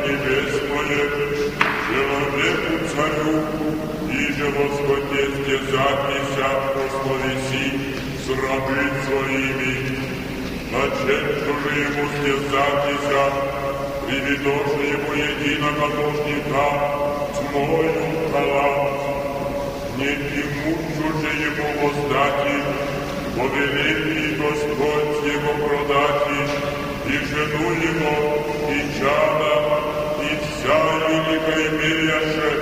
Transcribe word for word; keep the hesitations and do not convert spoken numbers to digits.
небесное, человеку царю, и же восходеть запися прославеси с рабы своими, начать же ему стезатися, приведешь ему единоконожника, тьмою халат, не тимучу же ему воздати, повелит Господь его продати, и жену его, и чада, и вся великая имение